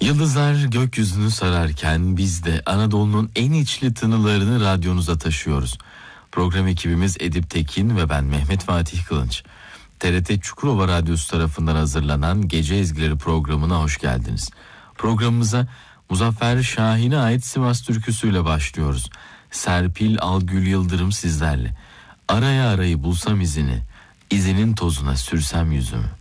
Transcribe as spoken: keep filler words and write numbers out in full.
Yıldızlar gökyüzünü sararken biz de Anadolu'nun en içli tınılarını radyonuza taşıyoruz. Program ekibimiz Edip Tekin ve ben Mehmet Fatih Kılınç. T R T Çukurova Radyosu tarafından hazırlanan Gece Ezgileri programına hoş geldiniz. Programımıza Muzaffer Şahin'e ait Sivas türküsüyle başlıyoruz. Serpil Algül Yıldırım sizlerle. Araya arayı bulsam izini, izinin tozuna sürsem yüzümü.